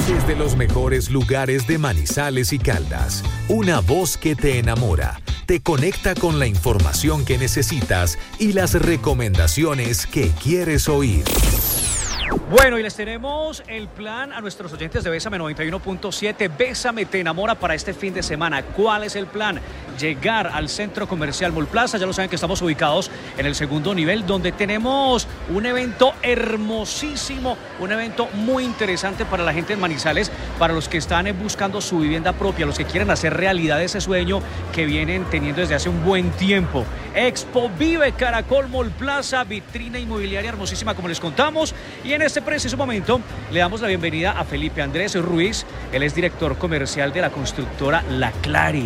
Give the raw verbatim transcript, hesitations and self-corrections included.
Desde los mejores lugares de Manizales y Caldas, una voz que te enamora, te conecta con la información que necesitas y las recomendaciones que quieres oír. Bueno, y les tenemos el plan a nuestros oyentes de Bésame noventa y uno punto siete. Bésame te enamora para este fin de semana. ¿Cuál es el plan? Llegar al Centro Comercial Mall Plaza. Ya lo saben que estamos ubicados en el segundo nivel, donde tenemos un evento hermosísimo, un evento muy interesante para la gente en Manizales, para los que están buscando su vivienda propia, los que quieren hacer realidad ese sueño que vienen teniendo desde hace un buen tiempo. Expo Vive Caracol Mall Plaza, vitrina inmobiliaria hermosísima, como les contamos. Y en este preciso momento le damos la bienvenida a Felipe Andrés Ruiz. Él es director comercial de la constructora La Clary.